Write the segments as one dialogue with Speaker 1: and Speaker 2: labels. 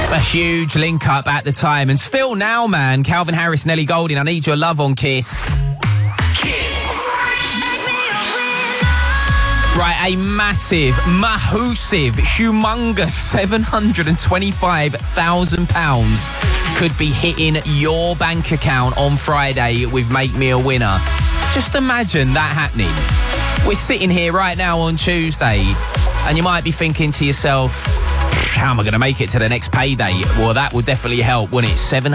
Speaker 1: A huge link up at the time, and still now, man. Calvin Harris, Nelly Goulding, I Need Your Love on Kiss. Right, a massive, humongous £725,000 could be hitting your bank account on Friday with Make Me a Winner. Just imagine that happening. We're sitting here right now on Tuesday, and you might be thinking to yourself, how am I going to make it to the next payday? Well, that would definitely help, wouldn't it?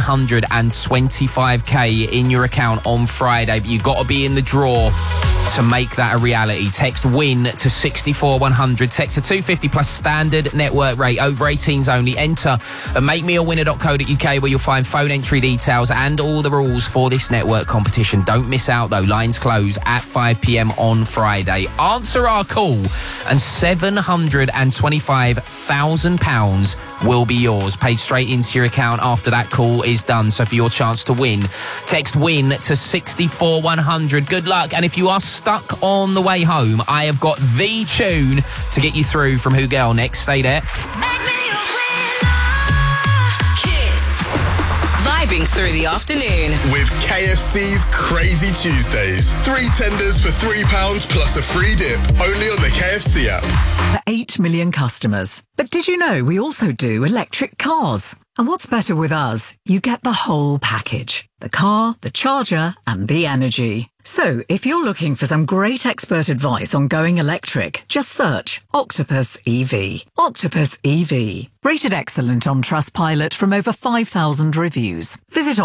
Speaker 1: $725k in your account on Friday, but you've got to be in the draw to make that a reality. Text WIN to 64100. Text to 250 plus standard network rate. Over 18s only. Enter at makemeawinner.co.uk, where you'll find phone entry details and all the rules for this network competition. Don't miss out, though. Lines close at 5 p.m. on Friday. Answer our call, and £725,000 will be yours. Paid straight into your account after that call is done. So for your chance to win, text WIN to 64100. Good luck. And if you are stuck on the way home, I have got the tune to get you through from Who Girl next. Stay there.
Speaker 2: Vibing through the afternoon
Speaker 3: with KFC's Crazy Tuesdays. 3 tenders for £3 plus a free dip. Only on the KFC app.
Speaker 4: For 8 million customers. But did you know we also do electric cars? And what's better with us? You get the whole package. The car, the charger, and the energy. So, if you're looking for some great expert advice on going electric, just search Octopus EV. Octopus EV. Rated excellent on Trustpilot from over 5,000 reviews. Visit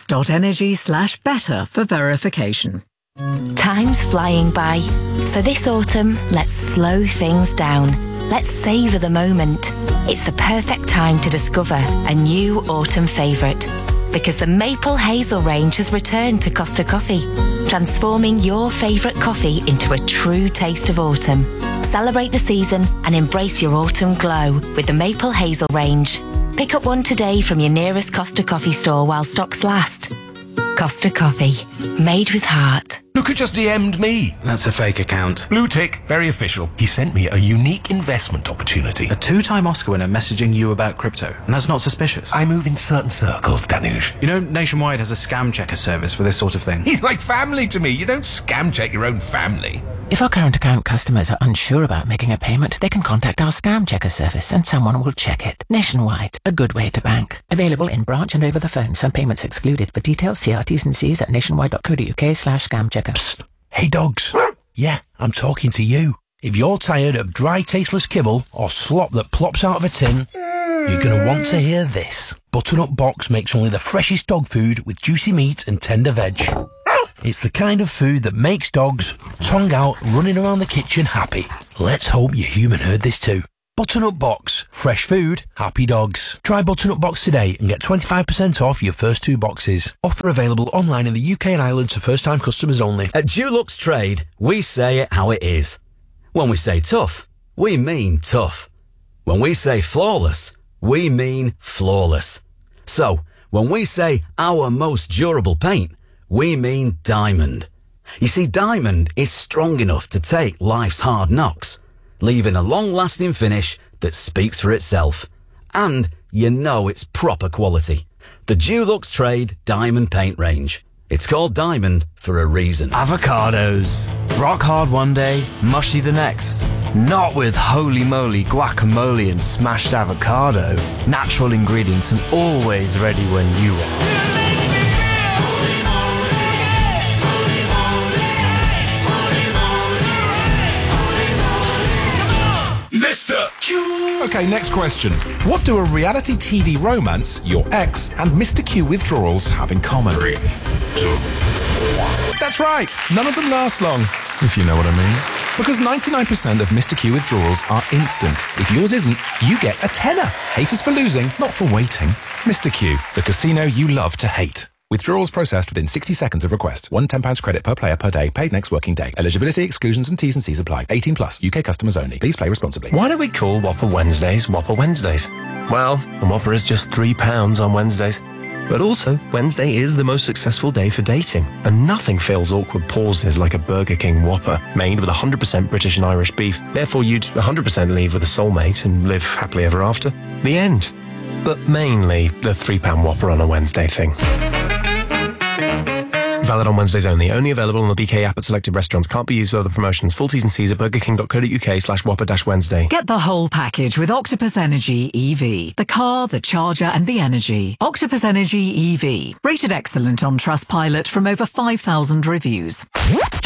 Speaker 4: octopus.energy/better for verification.
Speaker 5: Time's flying by. So this autumn, let's slow things down. Let's savour the moment. It's the perfect time to discover a new autumn favourite. Because the Maple Hazel range has returned to Costa Coffee, transforming your favourite coffee into a true taste of autumn. Celebrate the season and embrace your autumn glow with the Maple Hazel range. Pick up one today from your nearest Costa Coffee store while stocks last. Costa Coffee, made with heart.
Speaker 6: Look who just DM'd me.
Speaker 7: That's a fake account.
Speaker 6: Blue tick, very official. He sent me a unique investment opportunity.
Speaker 7: A 2-time Oscar winner messaging you about crypto, and that's not suspicious.
Speaker 6: I move in certain circles, Danush.
Speaker 7: You know, Nationwide has a scam checker service for this sort of thing.
Speaker 6: He's like family to me. You don't scam check your own family.
Speaker 8: If our current account customers are unsure about making a payment, they can contact our scam checker service and someone will check it. Nationwide, a good way to bank. Available in branch and over the phone. Some payments excluded. For details, see our T's and C's at nationwide.co.uk/scam checker.
Speaker 6: Psst. Hey dogs. Yeah, I'm talking to you. If you're tired of dry, tasteless kibble or slop that plops out of a tin, you're going to want to hear this. Butternut Box makes only the freshest dog food with juicy meat and tender veg. It's the kind of food that makes dogs, tongue out, running around the kitchen happy. Let's hope your human heard this too. Butternut Box. Fresh food, happy dogs. Try Butternut Box today and get 25% off your first 2 boxes. Offer available online in the UK and Ireland to first-time customers only.
Speaker 9: At Dulux Trade, we say it how it is. When we say tough, we mean tough. When we say flawless, we mean flawless. So, when we say our most durable paint, we mean Diamond. You see, Diamond is strong enough to take life's hard knocks, leaving a long-lasting finish that speaks for itself. And you know it's proper quality. The Dulux Trade Diamond Paint Range. It's called Diamond for a reason.
Speaker 10: Avocados. Rock hard one day, mushy the next. Not with holy moly guacamole and smashed avocado. Natural ingredients and always ready when you are.
Speaker 6: Okay, next question. What do a reality TV romance, your ex, and Mr. Q withdrawals have in common? 3, 2, 1. That's right. None of them last long, if you know what I mean. Because 99% of Mr. Q withdrawals are instant. If yours isn't, you get a tenner. Hate us for losing, not for waiting. Mr. Q, the casino you love to hate. Withdrawals processed within 60 seconds of request. £1 credit per player per day, paid next working day. Eligibility, exclusions and T's and C's apply. 18 plus, UK customers only. Please play responsibly.
Speaker 10: Why do we call Whopper Wednesdays Whopper Wednesdays? Well, the Whopper is just £3 on Wednesdays. But also, Wednesday is the most successful day for dating. And nothing fills awkward pauses like a Burger King Whopper, made with 100% British and Irish beef. Therefore, you'd 100% leave with a soulmate and live happily ever after. The end. but mainly the £3 Whopper on a Wednesday thing. Valid on Wednesdays only. Only available on the BK app at selected restaurants. Can't be used with other promotions. Full T's and C's at burgerking.co.uk/Whopper-Wednesday.
Speaker 4: Get the whole package with Octopus Energy EV. The car, the charger and the energy. Octopus Energy EV. Rated excellent on Trustpilot from over 5,000 reviews.